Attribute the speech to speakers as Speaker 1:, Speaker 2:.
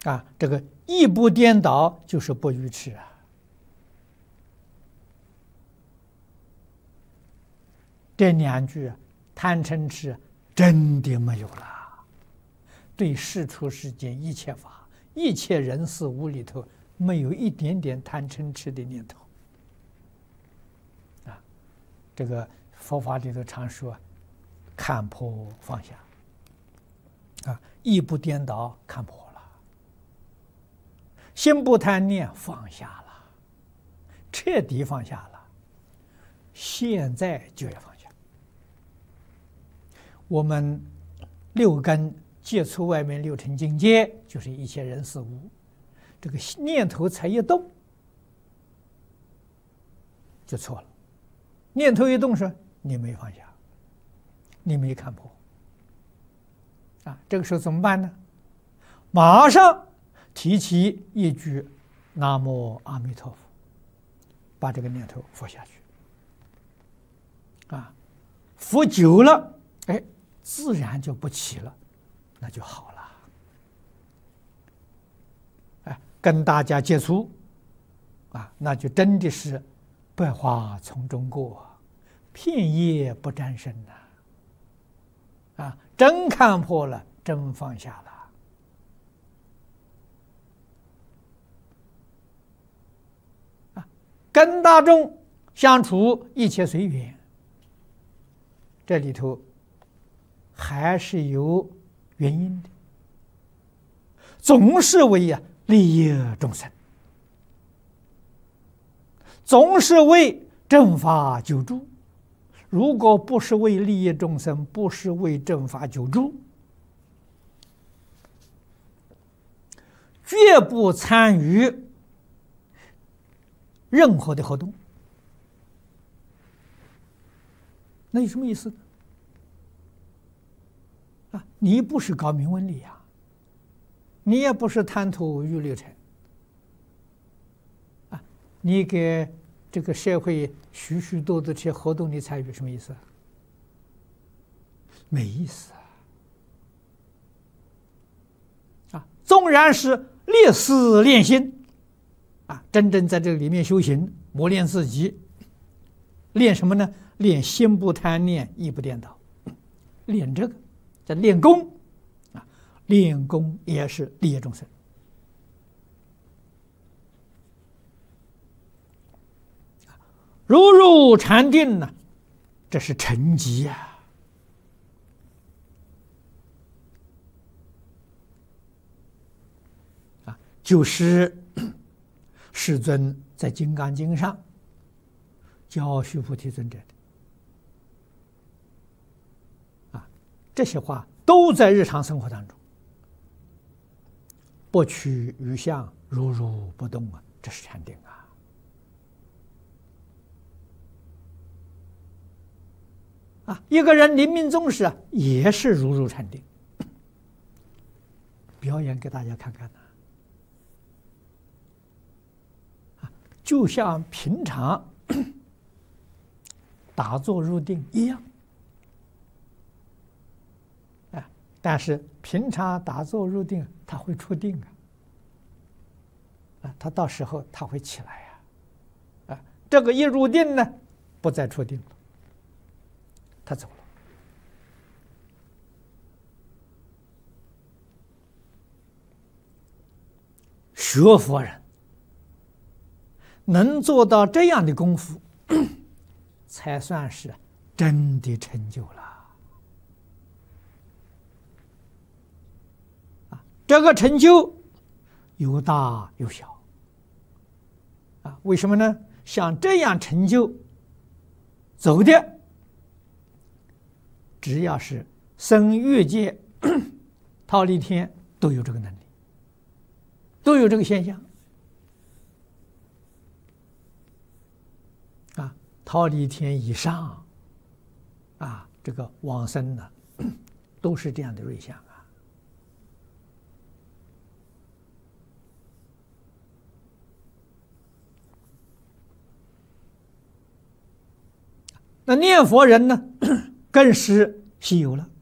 Speaker 1: 这个一不颠倒就是不愚痴啊。这两句贪嗔痴真的没有了。对世出世间一切法、一切人事物里头，没有一点点贪嗔痴的念头。这个佛法里头常说，看破放下。一不颠倒，看破了；心不贪念，放下了，彻底放下了。现在就要放下。我们六根接触外面六尘境界，就是一切人事物，这个念头才一动，就错了。念头一动时，你没放下，你没看破。这个时候怎么办呢？马上提起一句“南无阿弥陀佛”，把这个念头伏下去。伏久了，自然就不起了，那就好了。跟大家接触，那就真的是百花丛中过，片叶不沾身呐。真看破了，真放下了。跟大众相处，一切随缘。这里头还是有原因的，总是为利益众生，总是为正法救助。如果不是为利益众生，不是为正法救助，绝不参与任何的活动。那有什么意思呢？你不是搞名闻利呀，你也不是贪图欲六尘，你给这个社会许许多多这些活动你参与，什么意思？没意思纵然是烈思练心真正在这个里面修行，磨练自己，练什么呢？练心不贪念，意不颠倒，练这个叫练功练功也是利益众生。入禅定呢，这是成绩就是世尊在《金刚经》上教须菩提尊者的这些话都在日常生活当中，不取于相，如如不动这是禅定一个人临命终时也是如入禅定。表演给大家看看就像平常打坐入定一样但是平常打坐入定他会出定他到时候他会起来这个一入定呢，不再出定了，他走了。学佛人能做到这样的功夫，才算是真的成就了。这个成就有大有小为什么呢？像这样成就走的，只要是生欲界、忉利天都有这个能力，都有这个现象忉利天以上这个往生呢，都是这样的瑞相那念佛人呢，更是稀有了